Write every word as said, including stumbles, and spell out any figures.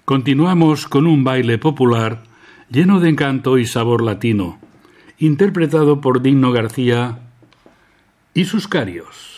Continuamos con un baile popular lleno de encanto y sabor latino, interpretado por Dino García y sus Carios.